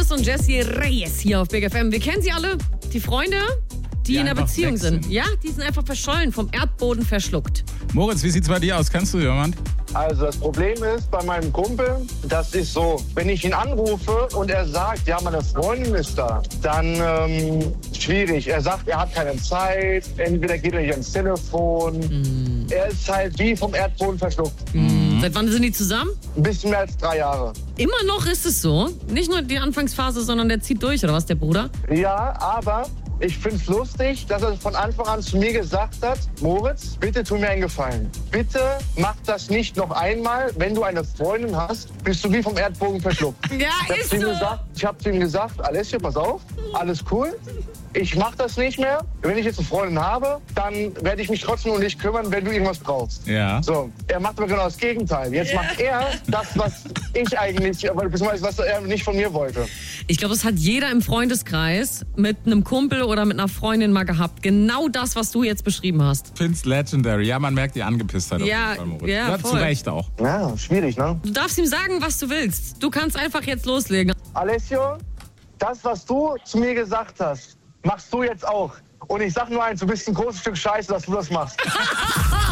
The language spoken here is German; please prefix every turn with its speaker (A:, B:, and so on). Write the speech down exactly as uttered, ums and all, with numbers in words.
A: Chris und Jessie Reyes hier auf Big F M. Wir kennen sie alle, die Freunde, die, die in einer Beziehung sind. sind. Ja, die sind einfach verschollen, vom Erdboden verschluckt.
B: Moritz, wie sieht's bei dir aus? Kennst du jemand?
C: Also das Problem ist bei meinem Kumpel, das ist so, wenn ich ihn anrufe und er sagt, ja, meine Freundin ist da, dann ähm, schwierig. Er sagt, er hat keine Zeit, entweder geht er nicht ans Telefon. Mm. Er ist halt wie vom Erdboden verschluckt.
A: Mm. Seit wann sind die zusammen?
C: Ein bisschen mehr als drei Jahre.
A: Immer noch ist es so? Nicht nur die Anfangsphase, sondern der zieht durch, oder was, der Bruder?
C: Ja, aber ich finde es lustig, dass er von Anfang an zu mir gesagt hat, Moritz, bitte tu mir einen Gefallen. Bitte mach das nicht noch einmal. Wenn du eine Freundin hast, bist du wie vom Erdboden verschluckt.
A: Ja,
C: ich
A: ist so.
C: Gesagt, ich habe zu ihm gesagt, Alessio, pass auf, alles cool. Ich mach das nicht mehr. Wenn ich jetzt eine Freundin habe, dann werde ich mich trotzdem um dich kümmern, wenn du irgendwas brauchst.
B: Ja.
C: So, er macht aber genau das Gegenteil. Jetzt ja. macht er das, was ich eigentlich, beziehungsweise was er nicht von mir wollte.
A: Ich glaube, das hat jeder im Freundeskreis mit einem Kumpel oder mit einer Freundin mal gehabt. Genau das, was du jetzt beschrieben hast.
B: Find's legendary. Ja, man merkt die Angepisstheit auf
A: ja,
B: jeden Fall, Moritz.
A: Ja,
B: ja,
A: voll.
B: Zu Recht auch.
C: Ja, schwierig, ne?
A: Du darfst ihm sagen, was du willst. Du kannst einfach jetzt loslegen.
C: Alessio, das, was du zu mir gesagt hast, machst du jetzt auch. Und ich sag nur eins, du bist ein großes Stück Scheiße, dass du das machst.